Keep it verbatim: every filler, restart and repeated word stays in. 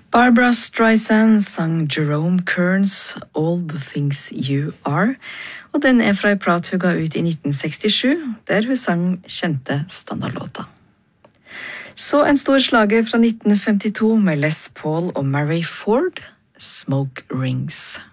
Barbra Streisand sang Jerome Kerns All the Things You Are, og den er fra en prat hun ga ut i nitten sekstisju, der hun sang kjente standardlåta. Så en stor slager fra nitten femtito med Les Paul og Mary Ford, Smoke Rings.